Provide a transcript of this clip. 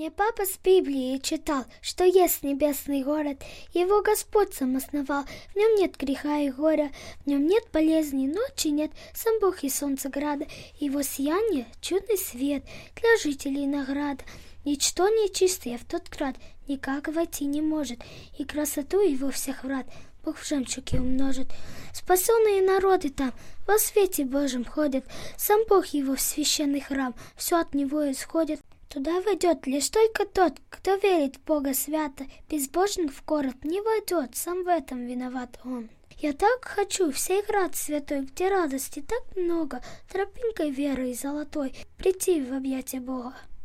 Мне папа с Библии читал, что есть небесный город, его Господь сам основал, в нем нет греха и горя, в нем нет болезни, ночи нет, сам Бог и солнце града, его сияние — чудный свет, для жителей награда. Ничто нечистое в тот крат никак войти не может, и красоту его всех врат Бог в жемчуге умножит. Спасенные народы там во свете Божьем ходят, сам Бог его в священный храм, все от него исходит. Туда войдет лишь только тот, кто верит в Бога свято, безбожник в город не войдет, сам в этом виноват он. Я так хочу в сей град святой, где радости так много, тропинкой веры и золотой прийти в объятия Бога.